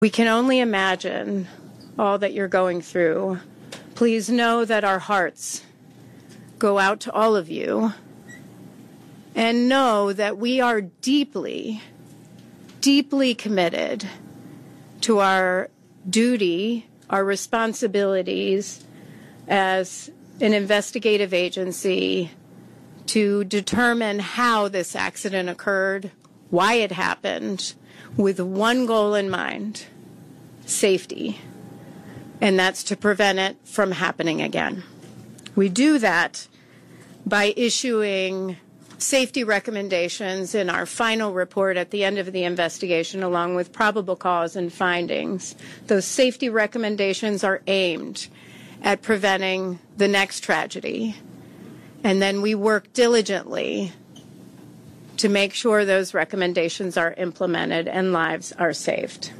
We can only imagine all that you're going through. Please know that our hearts go out to all of you, and know that we are deeply, deeply committed to our duty, our responsibilities as an investigative agency to determine how this accident occurred, why it happened, with one goal in mind: safety. And that's to prevent it from happening again. We do that by issuing safety recommendations in our final report at the end of the investigation, along with probable cause and findings. Those safety recommendations are aimed at preventing the next tragedy. And then we work diligently to make sure those recommendations are implemented and lives are saved.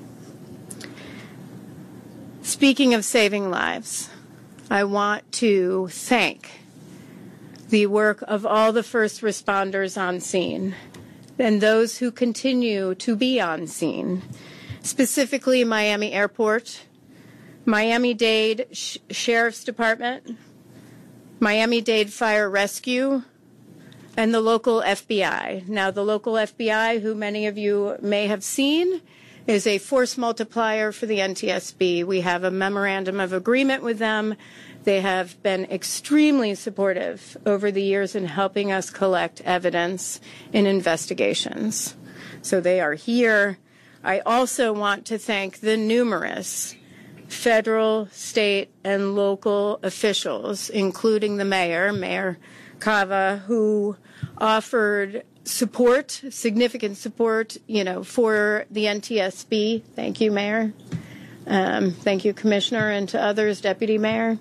Speaking of saving lives, I want to thank the work of all the first responders on scene and those who continue to be on scene, specifically Miami Airport, Miami-Dade Sheriff's Department, Miami-Dade Fire Rescue, and the local FBI. Now, the local FBI, who many of you may have seen, is a force multiplier for the NTSB. We have a memorandum of agreement with them. They have been extremely supportive over the years in helping us collect evidence in investigations. So they are here. I also want to thank the numerous federal, state, and local officials, including the mayor, Mayor Cava, who offered support, significant support, for the NTSB. Thank you, Mayor. Thank you, Commissioner, and to others, Deputy Mayor,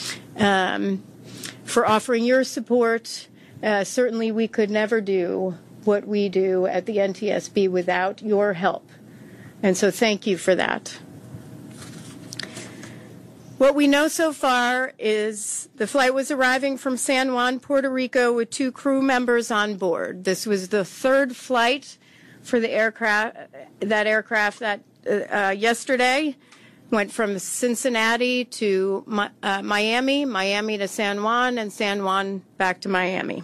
for offering your support. Certainly, we could never do what we do at the NTSB without your help. And so thank you for that. What we know so far is the flight was arriving from San Juan, Puerto Rico, with 2 crew members on board. This was the 3rd flight for the aircraft that yesterday went from Cincinnati to Miami, Miami to San Juan, and San Juan back to Miami.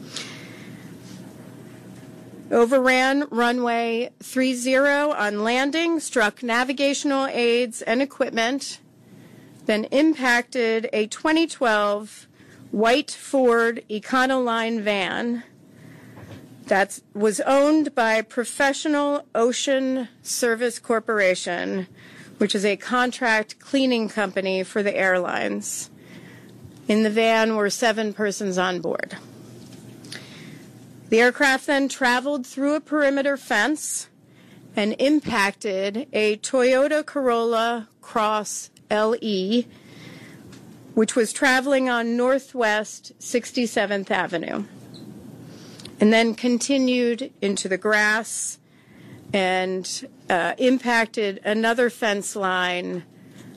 Overran runway 30 on landing, struck navigational aids and equipment, then impacted a 2012 white Ford Econoline van that was owned by Professional Ocean Service Corporation, which is a contract cleaning company for the airlines. In the van were 7 persons on board. The aircraft then traveled through a perimeter fence and impacted a Toyota Corolla Cross LE, which was traveling on Northwest 67th Avenue, and then continued into the grass and impacted another fence line,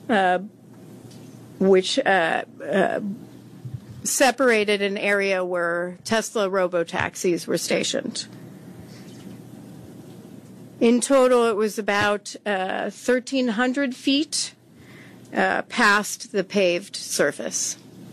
which separated an area where Tesla robotaxis were stationed. In total, it was about 1,300 feet past the paved surface.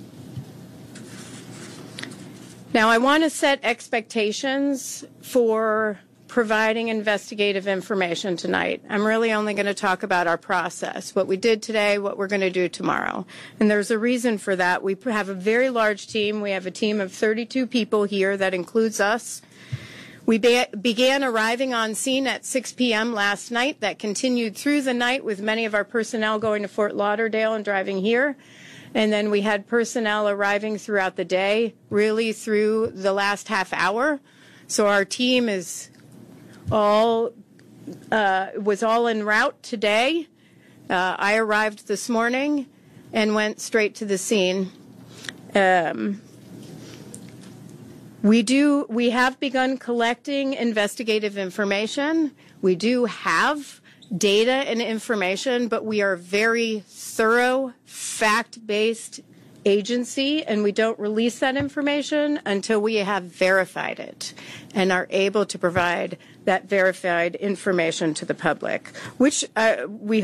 Now, I want to set expectations for providing investigative information tonight. I'm really only going to talk about our process, what we did today, what we're going to do tomorrow. And there's a reason for that. We have a very large team. We have a team of 32 people here. That includes us. We began arriving on scene at 6 p.m. last night. That continued through the night with many of our personnel going to Fort Lauderdale and driving here. And then we had personnel arriving throughout the day, really through the last half hour. So our team was all en route today. I arrived this morning and went straight to the scene. We have begun collecting investigative information. We do have data and information, but we are very thorough, fact-based agency, and we don't release that information until we have verified it and are able to provide that verified information to the public, which we